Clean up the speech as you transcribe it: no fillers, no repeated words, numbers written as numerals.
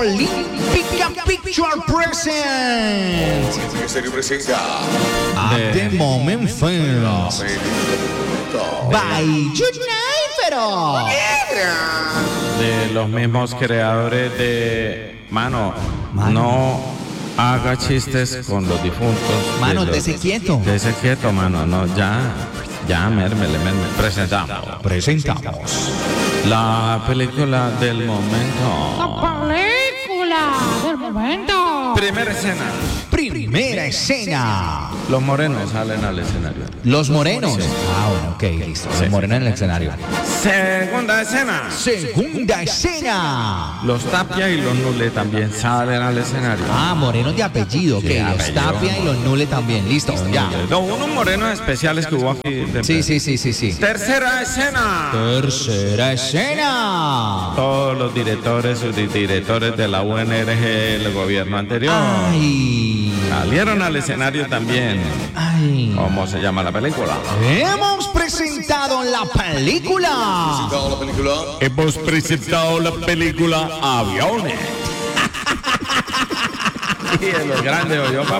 Olímpica Picture present. ¿Qué serie presenta? At the moment films. By Juniper. De los mismos creadores de... Mano, no haga chistes con los difuntos. Mano, dese quieto. Dese quieto, mano. No, ya, mérmele. Presentamos La película del momento. Película del momento. Primera escena. primera escena. Los morenos salen al escenario. Los morenos. Bueno, ok, listo. Los morenos en el escenario. Segunda escena. Segunda escena. Los Tapia y los Nule también salen al escenario. Morenos de apellido, ok. Sí, Los apellido. Tapia y los Nule también. Listo, ya. No, unos morenos especiales que hubo aquí. Sí. Tercera escena. Tercera escena. Todos los directores, subdirectores de la UNRG, el gobierno anterior, Ay. salieron al escenario también. Ay. ¿Cómo se llama la película? Hemos presentado la película. ¿Presentado la película? Hemos presentado la película Aviones. Y en los grandes, yo